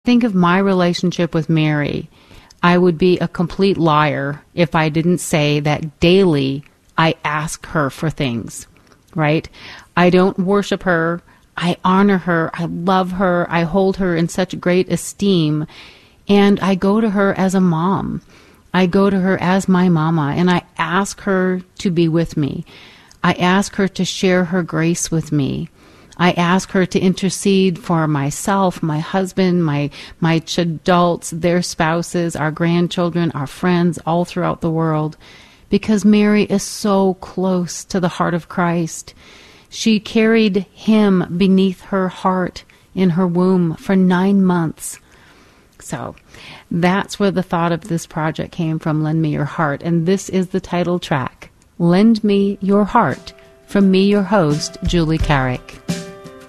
Think of my relationship with Mary. I would be a complete liar if I didn't say that daily I ask her for things, right? I don't worship her. I honor her. I love her. I hold her in such great esteem. And I go to her as a mom. I go to her as my mama, and I ask her to be with me. I ask her to share her grace with me. I ask her to intercede for myself, my husband, my adults, their spouses, our grandchildren, our friends, all throughout the world, because Mary is so close to the heart of Christ. She carried him beneath her heart in her womb for 9 months. So that's where the thought of this project came from, Lend Me Your Heart. And this is the title track, Lend Me Your Heart, from me, your host, Julie Carrick.